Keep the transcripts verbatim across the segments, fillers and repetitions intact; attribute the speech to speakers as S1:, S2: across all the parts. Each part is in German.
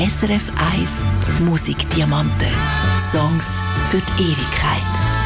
S1: S R F eins Musikdiamanten. Songs für die Ewigkeit.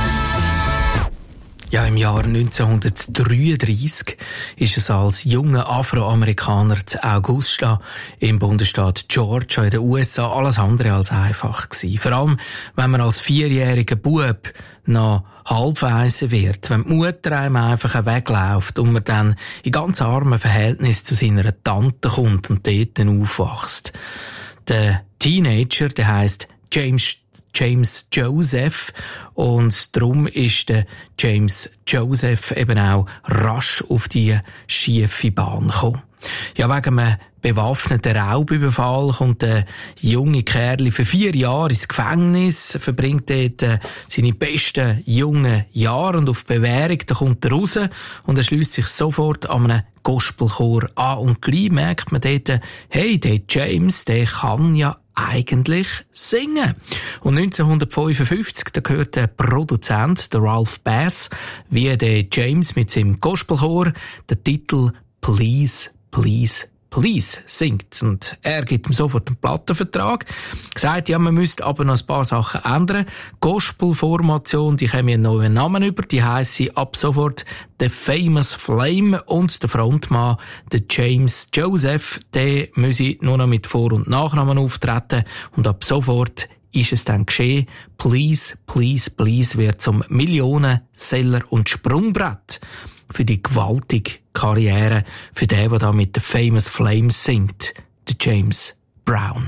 S2: Ja, im Jahr neunzehnhundertdreiunddreissig ist es als junger Afroamerikaner zu Augusta im Bundesstaat Georgia in den U S A alles andere als einfach gewesen. Vor allem, wenn man als vierjähriger Bub noch halbweise wird, wenn die Mutter einem einfach wegläuft und man dann in ganz armen Verhältnis zu seiner Tante kommt und dort dann aufwächst. Der Teenager, der heisst James James Joseph, und darum ist der James Joseph eben auch rasch auf die schiefe Bahn gekommen. Ja, wegen einem bewaffneten Raubüberfall kommt der junge Kerl für vier Jahre ins Gefängnis, verbringt dort äh, seine besten jungen Jahre, und auf Bewährung da kommt er raus und er schliesst sich sofort an einem Gospelchor an, und gleich merkt man dort, hey, der James, der kann ja eigentlich singen. Und neunzehnhundertfünfundfünfzig, da gehört der Produzent, der Ralph Bass, wie der James mit seinem Gospelchor den Titel Please, Please, Please singt. Und er gibt ihm sofort einen Plattenvertrag, sagt, ja, man müsste aber noch ein paar Sachen ändern. Gospel-Formation, die haben einen neuen Namen über, die heisst ab sofort The Famous Flame, und der Frontmann, der James Joseph, der müsse nur noch mit Vor- und Nachnamen auftreten, und ab sofort ist es dann geschehen. Please, Please, Please wird zum Millionenseller und Sprungbrett für die gewaltige Karriere für den, der da mit The Famous Flames singt, der James Brown.